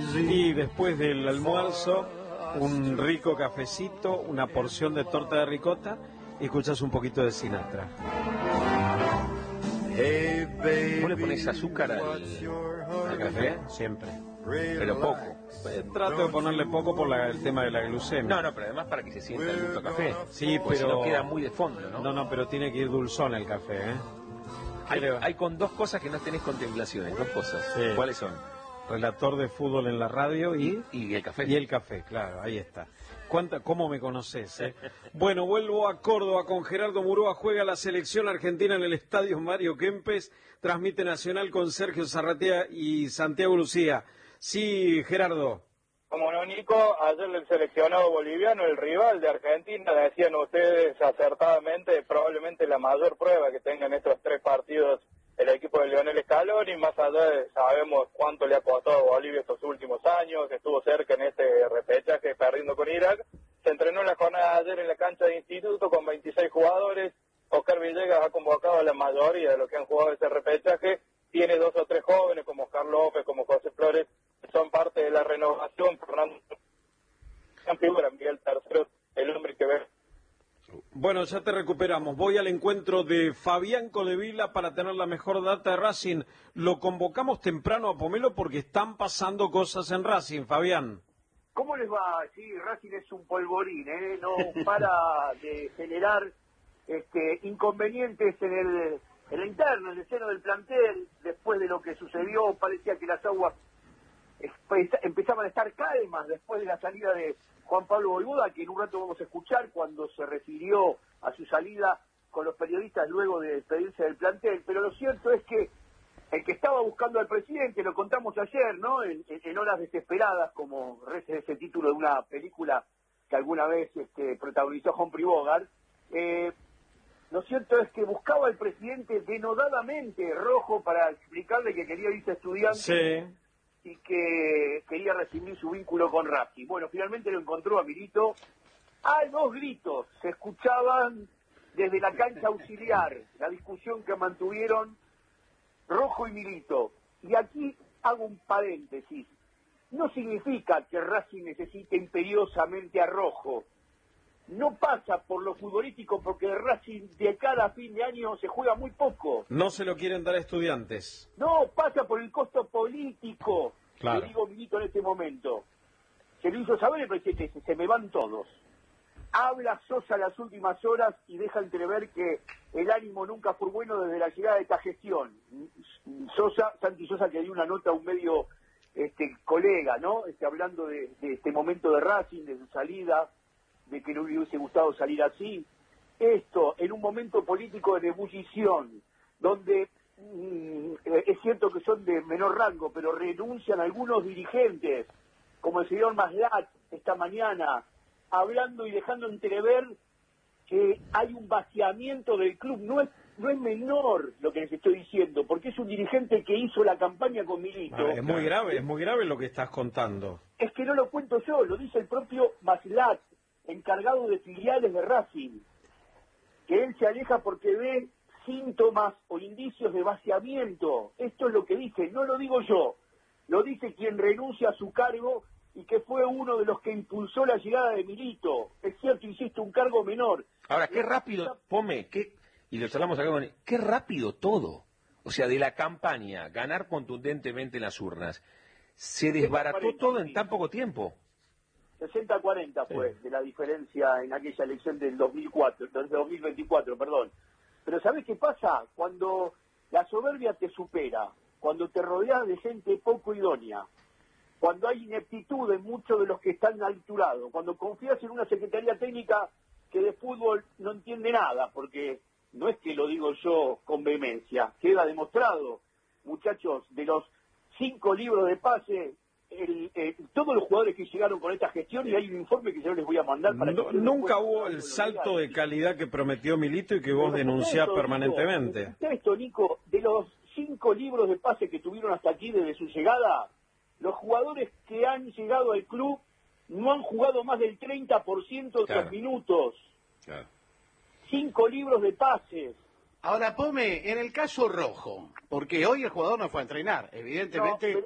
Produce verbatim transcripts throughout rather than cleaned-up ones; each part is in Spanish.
Y después del almuerzo, un rico cafecito, una porción de torta de ricota y escuchas un poquito de Sinatra. ¿Vos le ponés azúcar al, al café? Siempre. Pero poco. Eh, trato de ponerle poco por la, el tema de la glucemia. No, no, pero además para que se sienta el gusto café. Sí, porque pero... si no queda muy de fondo, ¿no? No, no, pero tiene que ir dulzón el café, ¿eh? Hay, hay con dos cosas que no tenés contemplaciones, dos cosas. Sí. ¿Cuáles son? Relator de fútbol en la radio y... Y el café. Y el café, claro, ahí está. ¿Cuánta, ¿Cómo me conoces, eh? Bueno, vuelvo a Córdoba con Gerardo Murúa. Juega la selección argentina en el estadio Mario Kempes. Transmite Nacional con Sergio Zarratea y Santiago Lucía. Sí, Gerardo. Como no, Nico, ayer el seleccionado boliviano, el rival de Argentina, decían ustedes acertadamente, probablemente la mayor prueba que tengan estos tres partidos el equipo de Lionel Scaloni, más allá de sabemos cuánto le ha costado a Bolivia estos últimos años, estuvo cerca en este repechaje perdiendo con Irak, se entrenó en la jornada de ayer en la cancha de instituto con veintiséis jugadores, Oscar Villegas ha convocado a la mayoría de los que han jugado ese repechaje, tiene dos o tres jóvenes como Oscar López, como José Flores, que son parte de la renovación, Fernando figura, Miguel Tercero, el hombre que ve. Bueno, ya te recuperamos. Voy al encuentro de Fabián Codevila para tener la mejor data de Racing. Lo convocamos temprano a Pomelo porque están pasando cosas en Racing, Fabián. ¿Cómo les va? Sí, Racing es un polvorín, ¿eh? No para de generar este, inconvenientes en el, en el interno, en el seno del plantel. Después de lo que sucedió, parecía que las aguas empezaban a estar calmas después de la salida de Juan Pablo Voivoda, que en un rato vamos a escuchar cuando se refirió a su salida con los periodistas luego de despedirse del plantel. Pero lo cierto es que el que estaba buscando al presidente, lo contamos ayer, ¿no? En, en horas desesperadas, como reza ese título de una película que alguna vez este, protagonizó Humphrey Bogart, eh, lo cierto es que buscaba al presidente denodadamente Rojo para explicarle que quería irse a estudiante. Sí. Y que quería rescindir su vínculo con Racing. Bueno, finalmente lo encontró a Milito. A dos gritos se escuchaban desde la cancha auxiliar, la discusión que mantuvieron Rojo y Milito. Y aquí hago un paréntesis. No significa que Racing necesite imperiosamente a Rojo. No pasa por lo futbolístico porque Racing de cada fin de año se juega muy poco. No se lo quieren dar a Estudiantes. No, pasa por el costo político. Claro. Le digo Milito en este momento. Se lo hizo saber el presidente, se, se me van todos. Habla Sosa las últimas horas y deja entrever que el ánimo nunca fue bueno desde la llegada de esta gestión. Sosa, Santi Sosa, que dio una nota a un medio este, colega, ¿no? Este, hablando de, de este momento de Racing, de su salida, de que no le hubiese gustado salir así. Esto, en un momento político de ebullición, donde mm, es cierto que son de menor rango, pero renuncian algunos dirigentes, como el señor Maslat esta mañana, hablando y dejando entrever que hay un vaciamiento del club. No es, no es menor lo que les estoy diciendo, porque es un dirigente que hizo la campaña con Milito. Ah, es muy grave, es muy grave lo que estás contando. Es que no lo cuento yo, lo dice el propio Maslat, encargado de filiales de Racing, que él se aleja porque ve síntomas o indicios de vaciamiento. Esto es lo que dice, no lo digo yo, lo dice quien renuncia a su cargo y que fue uno de los que impulsó la llegada de Milito. Es cierto, insisto, un cargo menor. Ahora, qué rápido, Pome, qué, y lo charlamos acá con él, qué rápido todo. O sea, de la campaña, ganar contundentemente en las urnas, se desbarató todo en tan poco tiempo. sesenta a cuarenta fue sí. de la diferencia en aquella elección del dos mil cuatro, del dos mil veinticuatro, perdón. Pero ¿sabés qué pasa? Cuando la soberbia te supera, cuando te rodeas de gente poco idónea, cuando hay ineptitud en muchos de los que están a tu lado, cuando confías en una secretaría técnica que de fútbol no entiende nada, porque no es que lo digo yo con vehemencia, queda demostrado, muchachos, de los cinco libros de pase, El, eh, todos los jugadores que llegaron con esta gestión, y hay un informe que yo les voy a mandar para no, que nunca hubo el salto de calidad que prometió Milito y que vos denunciás permanentemente. Esto, Nico, de los cinco libros de pase que tuvieron hasta aquí desde su llegada, los jugadores que han llegado al club no han jugado más del treinta por ciento de claro. los minutos. Claro. Cinco libros de pases. Ahora, Pome, en el caso Rojo, porque hoy el jugador no fue a entrenar, evidentemente... No, pero,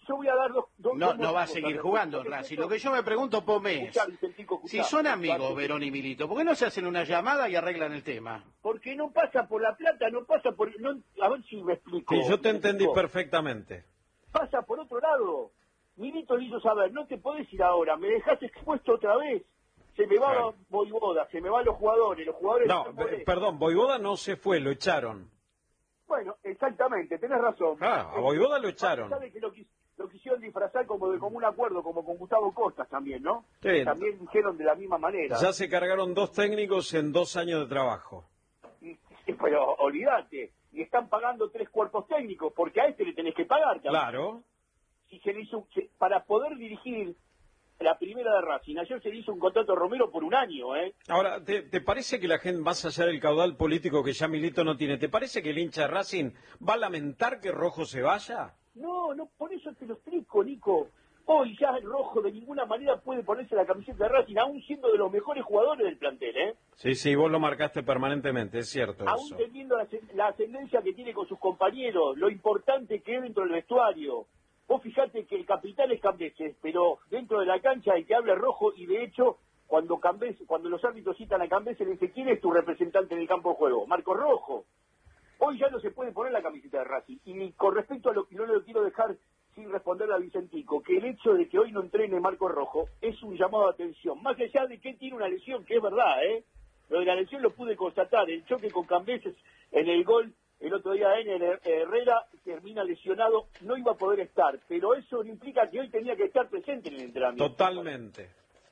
yo voy a dar dos... dos No, dos no va a motivos seguir al jugando en respecto. Racing. Lo que yo me pregunto, Pomé, Escuchá, Vicentico, escuchá. si son amigos Porque- Verón y Milito, ¿por qué no se hacen una llamada y arreglan el tema? Porque no pasa por La Plata, no pasa por... No, a ver si me explico. Sí, yo te ¿Me entendí explico? perfectamente. Pasa por otro lado. Milito le hizo saber, no te podés ir ahora, me dejás expuesto otra vez. Se me va Claro. Voivoda, se me van los jugadores, los jugadores... No, se podés. eh, perdón, Voivoda no se fue, lo echaron. Bueno, exactamente, tenés razón. Ah, a Voivoda lo echaron. Sabe que lo, quis- lo quisieron disfrazar como de común acuerdo, como con Gustavo Costas también, ¿no? Sí. También dijeron de la misma manera. Ya se cargaron dos técnicos en dos años de trabajo. Y- y- pero olvídate, y están pagando tres cuerpos técnicos, porque a este le tenés que pagar también. Claro. Si se le hizo, se- para poder dirigir la primera de Racing, ayer se le hizo un contrato a Romero por un año, ¿eh? Ahora, ¿te, te parece que la gente, más allá del caudal político que ya Milito no tiene, ¿te parece que el hincha de Racing va a lamentar que Rojo se vaya? No, no, por eso te lo explico, Nico. Hoy ya el Rojo de ninguna manera puede ponerse la camiseta de Racing, aún siendo de los mejores jugadores del plantel, ¿eh? Sí, sí, vos lo marcaste permanentemente, es cierto Aún eso. teniendo la, la ascendencia que tiene con sus compañeros, lo importante que es dentro del vestuario. Vos fijate que el capitán es Cambeses, pero dentro de la cancha el que habla es Rojo, y de hecho, cuando Cambeses, cuando los árbitros citan a Cambeses, le dice, ¿quién es tu representante en el campo de juego? Marco Rojo. Hoy ya no se puede poner la camiseta de Racing. Y con respecto a lo que no lo quiero dejar sin responderle a Vicentico, que el hecho de que hoy no entrene Marco Rojo es un llamado de atención. Más allá de que él tiene una lesión, que es verdad, ¿eh? Lo de la lesión lo pude constatar. El choque con Cambeses en el gol el otro día en Herrera termina lesionado, no iba a poder estar. Pero eso no implica que hoy tenía que estar presente en el entrenamiento. Totalmente.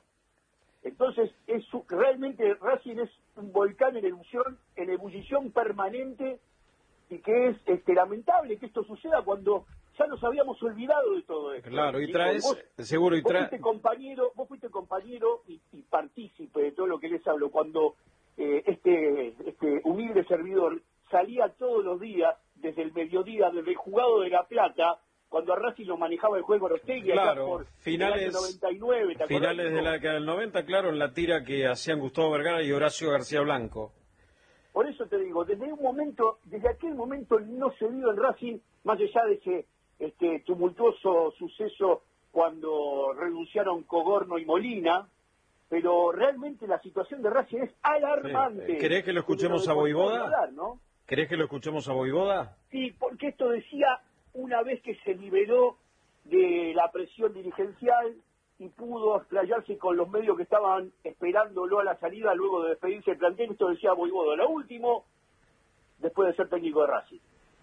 Entonces, es su- realmente Racing es un volcán en ebullición, en ebullición permanente, y que es este, lamentable que esto suceda cuando ya nos habíamos olvidado de todo esto. Claro, y Nico, traes, vos- seguro, y Vos traes... fuiste compañero, vos fuiste compañero y, y partícipe de todo lo que les hablo. Cuando eh, este, este humilde servidor salía todos los días, desde el mediodía, desde el jugado de La Plata, cuando a Racing lo manejaba el juego Orostegui, allá Claro, por finales, el año noventa y nueve, ¿te acordás, finales de Nico? la década del noventa, claro, en la tira que hacían Gustavo Vergara y Horacio García Blanco. Por eso te digo, desde un momento, desde aquel momento no se vio en Racing, más allá de ese este, tumultuoso suceso cuando renunciaron Cogorno y Molina, pero realmente la situación de Racing es alarmante. Sí. ¿Querés que lo escuchemos a Voivoda? ¿No? ¿Querés que lo escuchemos a Voivoda? Sí, porque esto decía una vez que se liberó de la presión dirigencial y pudo explayarse con los medios que estaban esperándolo a la salida luego de despedirse del plantel. Esto decía Voivoda, lo último, después de ser técnico de Racing.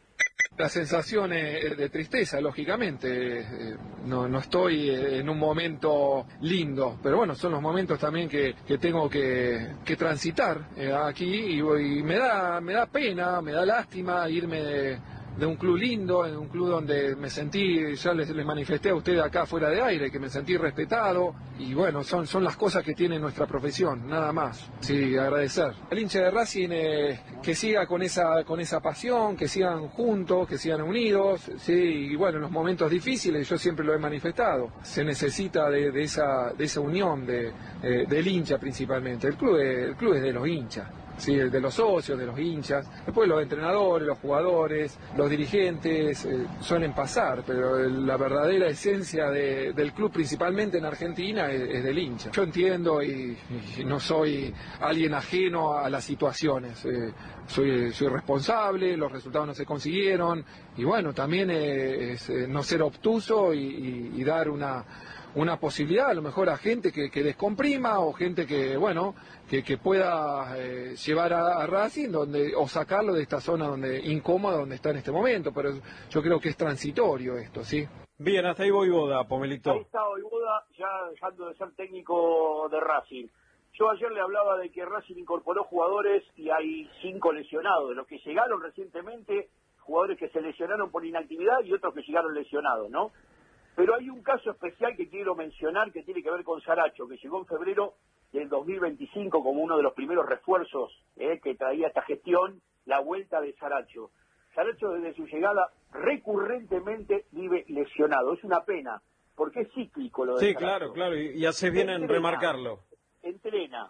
La sensación es de tristeza, lógicamente. Eh, No, no estoy en un momento lindo, pero bueno, son los momentos también que, que tengo que, que transitar eh, aquí y, y me da me da pena, me da lástima irme de, de un club lindo, en un club donde me sentí, ya les, les manifesté a ustedes acá fuera de aire, que me sentí respetado, y bueno, son, son las cosas que tiene nuestra profesión, nada más. Sí, agradecer. El hincha de Racing eh, que siga con esa, con esa pasión, que sigan juntos, que sigan unidos, sí, y bueno, en los momentos difíciles yo siempre lo he manifestado, se necesita de, de esa, de esa unión de, eh, del hincha principalmente. El club, es, el club es de los hinchas. Sí, de los socios, de los hinchas, después los entrenadores, los jugadores, los dirigentes eh, suelen pasar, pero el- la verdadera esencia de- del club, principalmente en Argentina, es, es del hincha. Yo entiendo y, y no soy alguien ajeno a las situaciones, eh, soy, soy responsable, los resultados no se consiguieron, y bueno, también eh, es eh, no ser obtuso y, y- y dar una una posibilidad a lo mejor a gente que, que descomprima o gente que, bueno, que, que pueda eh, llevar a, a Racing donde, o sacarlo de esta zona donde incómoda donde está en este momento, pero yo creo que es transitorio esto, ¿sí? Bien, hasta ahí Voivoda, Ahí Pomelito. está Voivoda ya dejando de ser técnico de Racing. Yo ayer le hablaba de que Racing incorporó jugadores y hay cinco lesionados, de los que llegaron recientemente, jugadores que se lesionaron por inactividad y otros que llegaron lesionados, ¿no? Pero hay un caso especial que quiero mencionar que tiene que ver con Saracho, que llegó en febrero del dos mil veinticinco como uno de los primeros refuerzos eh, que traía esta gestión, la vuelta de Saracho. Saracho desde su llegada recurrentemente vive lesionado. Es una pena, porque es cíclico lo de Sí, Saracho. claro, claro, y, y haces bien en Entrena, remarcarlo. Entrena,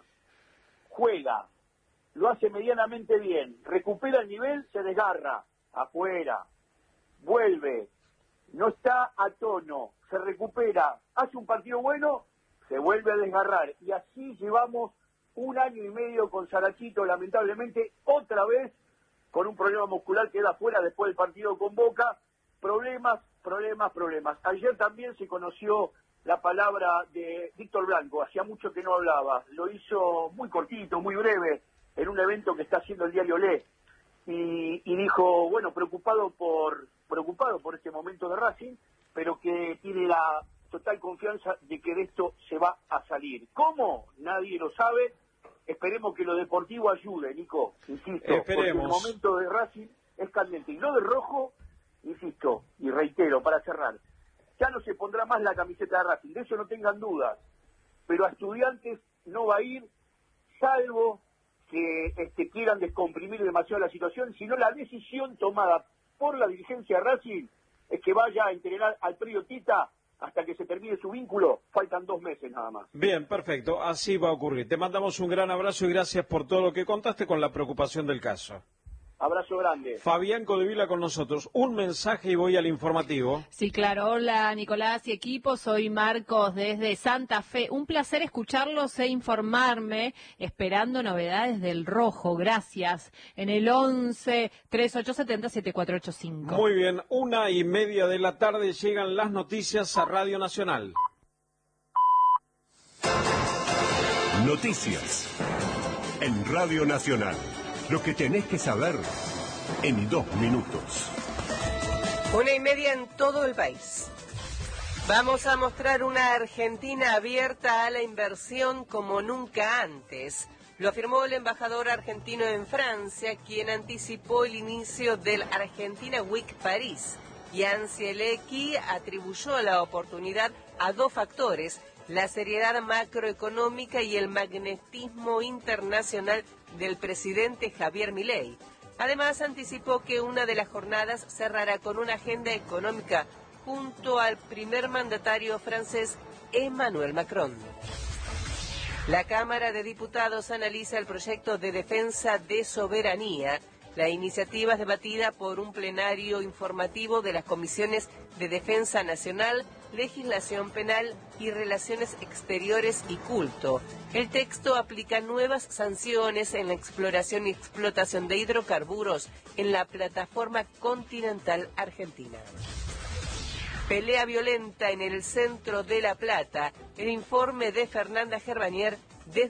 juega, lo hace medianamente bien, recupera el nivel, se desgarra, afuera, vuelve, no está a tono, se recupera, hace un partido bueno, se vuelve a desgarrar. Y así llevamos un año y medio con Sarachito, lamentablemente, otra vez con un problema muscular que queda fuera después del partido con Boca. Problemas, problemas, problemas. Ayer también se conoció la palabra de Víctor Blanco, hacía mucho que no hablaba, lo hizo muy cortito, muy breve, en un evento que está haciendo el diario Le, y, y dijo, bueno, preocupado por preocupado por este momento de Racing, pero que tiene la total confianza de que de esto se va a salir. ¿Cómo? Nadie lo sabe. Esperemos que lo deportivo ayude, Nico, insisto, Esperemos. porque el momento de Racing es caliente. Y lo de Rojo, insisto, y reitero, para cerrar, ya no se pondrá más la camiseta de Racing, de eso no tengan dudas, pero a Estudiantes no va a ir, salvo que este, quieran descomprimir demasiado la situación, sino la decisión tomada por la dirigencia de Racing es que vaya a entrenar al Prio Tita hasta que se termine su vínculo. Faltan dos meses nada más. Bien, perfecto, así va a ocurrir. Te mandamos un gran abrazo y gracias por todo lo que contaste con la preocupación del caso. Abrazo grande. Fabián Codevila con nosotros. Un mensaje y voy al informativo. Sí, claro. Hola, Nicolás y equipo. Soy Marcos desde Santa Fe. Un placer escucharlos e informarme, esperando novedades del Rojo. Gracias. En el once, treinta y ocho setenta, setenta y cuatro ochenta y cinco. Muy bien, una y media de la tarde llegan las noticias a Radio Nacional. Noticias en Radio Nacional. Lo que tenés que saber en dos minutos. Una y media en todo el país. Vamos a mostrar una Argentina abierta a la inversión como nunca antes. Lo afirmó el embajador argentino en Francia, quien anticipó el inicio del Argentina Week París. Jan Zielecki atribuyó la oportunidad a dos factores: la seriedad macroeconómica y el magnetismo internacional del presidente Javier Milei. Además, anticipó que una de las jornadas cerrará con una agenda económica junto al primer mandatario francés Emmanuel Macron. La Cámara de Diputados analiza el proyecto de defensa de soberanía. La iniciativa es debatida por un plenario informativo de las comisiones de Defensa Nacional, Legislación Penal y Relaciones Exteriores y Culto. El texto aplica nuevas sanciones en la exploración y explotación de hidrocarburos en la plataforma continental argentina. Pelea violenta en el centro de La Plata. El informe de Fernanda Gerbanier